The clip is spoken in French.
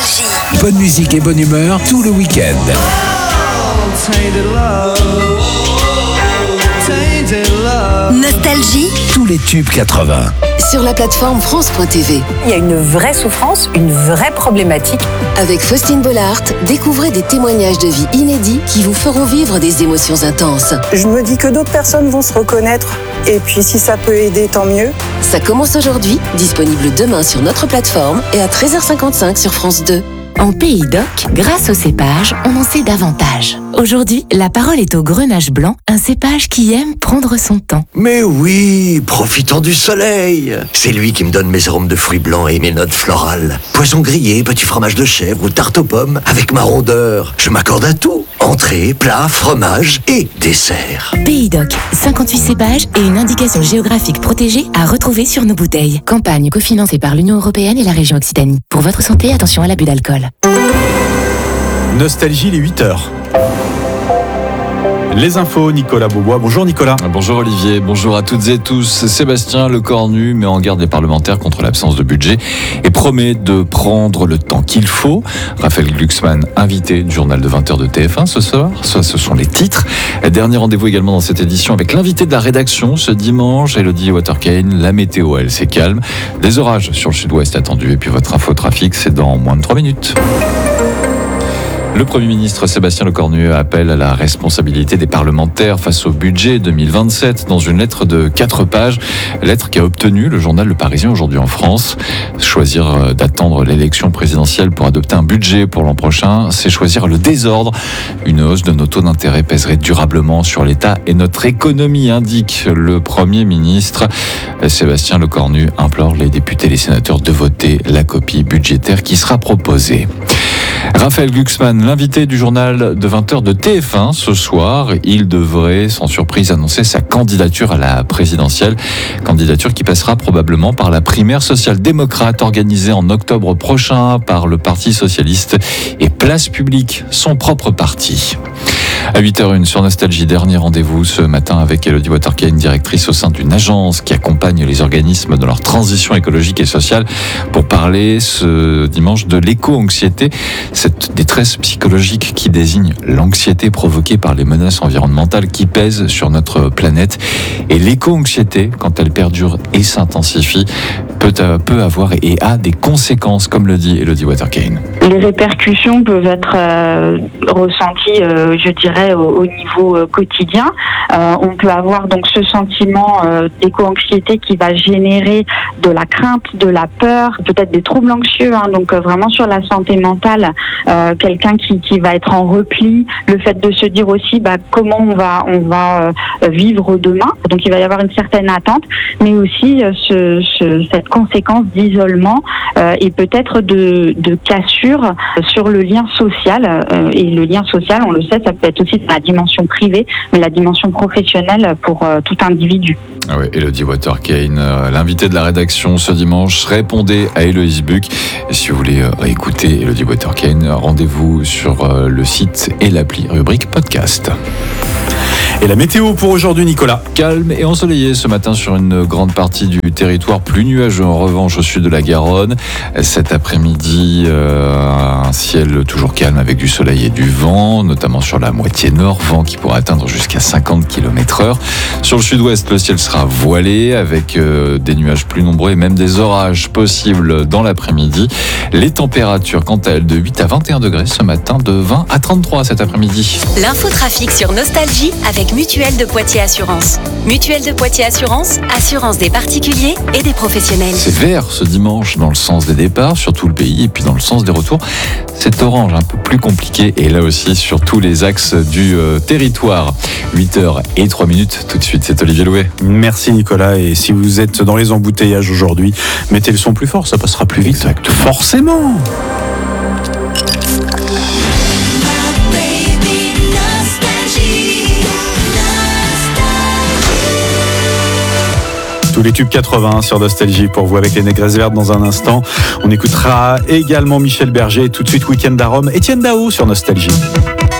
Nostalgie. Bonne musique et bonne humeur tout le week-end. Nostalgie. Tous les tubes 80. Sur la plateforme France.tv. Il y a une vraie souffrance, une vraie problématique. Avec Faustine Bollard, découvrez des témoignages de vie inédits qui vous feront vivre des émotions intenses. Je me dis que d'autres personnes vont se reconnaître. Et puis si ça peut aider, tant mieux. Ça commence aujourd'hui, disponible demain sur notre plateforme et à 13h55 sur France 2. En Pays d'Oc, grâce au cépage, on en sait davantage. Aujourd'hui, la parole est au grenache blanc, un cépage qui aime prendre son temps. Mais oui, profitant du soleil. C'est lui qui me donne mes arômes de fruits blancs et mes notes florales. Poisson grillé, petit fromage de chèvre ou tarte aux pommes, avec ma rondeur. Je m'accorde à tout. Entrée, plat, fromage et dessert. Pays d'Oc, 58 cépages et une indication géographique protégée à retrouver sur nos bouteilles. Campagne cofinancée par l'Union européenne et la région Occitanie. Pour votre santé, attention à l'abus d'alcool. Nostalgie, les 8h. Les infos, Nicolas Beaubois. Bonjour Nicolas. Bonjour Olivier, bonjour à toutes et tous. Sébastien Lecornu met en garde les parlementaires contre l'absence de budget et promet de prendre le temps qu'il faut. Raphaël Glucksmann, invité du journal de 20h de TF1 ce soir. Ça, ce sont les titres. Dernier rendez-vous également dans cette édition avec l'invité de la rédaction ce dimanche, Elodie Waterkane. La météo, elle, c'est calme. Des orages sur le sud-ouest attendus et puis votre infotrafic, c'est dans moins de 3 minutes. Le Premier ministre Sébastien Lecornu appelle à la responsabilité des parlementaires face au budget 2027 dans une lettre de 4 pages. Lettre qu'a obtenue le journal Le Parisien aujourd'hui en France. Choisir d'attendre l'élection présidentielle pour adopter un budget pour l'an prochain, c'est choisir le désordre. Une hausse de nos taux d'intérêt pèserait durablement sur l'État et notre économie, indique le Premier ministre. Sébastien Lecornu implore les députés et les sénateurs de voter la copie budgétaire qui sera proposée. Raphaël Glucksmann, l'invité du journal de 20h de TF1 ce soir, il devrait sans surprise annoncer sa candidature à la présidentielle. Candidature qui passera probablement par la primaire social-démocrate organisée en octobre prochain par le Parti socialiste et Place Publique, son propre parti. À 8h01 sur Nostalgie, dernier rendez-vous ce matin avec Elodie Waterkane, directrice au sein d'une agence qui accompagne les organismes dans leur transition écologique et sociale, pour parler ce dimanche de l'éco-anxiété, cette détresse psychologique qui désigne l'anxiété provoquée par les menaces environnementales qui pèsent sur notre planète. Et l'éco-anxiété, quand elle perdure et s'intensifie, peut avoir et a des conséquences, comme le dit Elodie Waterkane. Les répercussions peuvent être ressenties, je dirais, au niveau quotidien. On peut avoir donc ce sentiment d'éco-anxiété qui va générer de la crainte, de la peur, peut-être des troubles anxieux, donc vraiment sur la santé mentale, quelqu'un qui va être en repli, le fait de se dire aussi comment on va vivre demain. Donc il va y avoir une certaine attente, mais aussi cette conséquence d'isolement et peut-être de cassure sur le lien social. Et le lien social, on le sait, ça peut être aussi la dimension privée, mais la dimension professionnelle pour tout individu. Ah oui, Elodie Waterkane, l'invité de la rédaction ce dimanche, répondait à Héloïse Buck. Et si vous voulez écouter Elodie Waterkane, rendez-vous sur le site et l'appli rubrique podcast. Et la météo pour aujourd'hui, Nicolas? Calme et ensoleillé ce matin sur une grande partie du territoire, plus nuageux en revanche au sud de la Garonne. Cet après-midi, un ciel toujours calme avec du soleil et du vent, notamment sur la moitié nord, vent qui pourra atteindre jusqu'à 50 km/h. Sur le sud-ouest, le ciel sera voilé avec des nuages plus nombreux et même des orages possibles dans l'après-midi. Les températures, quant à elles, de 8 à 21 degrés ce matin, de 20 à 33 cet après-midi. L'infotrafic sur Nostalgie avec Mutuelle de Poitiers Assurance. Mutuelle de Poitiers Assurance, assurance des particuliers et des professionnels. C'est vert ce dimanche dans le sens des départs sur tout le pays et puis dans le sens des retours. C'est orange, un peu plus compliqué et là aussi sur tous les axes du territoire. 8h03 tout de suite, c'est Olivier Louet. Merci Nicolas, et si vous êtes dans les embouteillages aujourd'hui, mettez le son plus fort, ça passera plus vite. Exact. Forcément. Tous les tubes 80 sur Nostalgie pour vous avec les Négresses Vertes dans un instant. On écoutera également Michel Berger et tout de suite Week-end à Rome. Étienne Dao sur Nostalgie.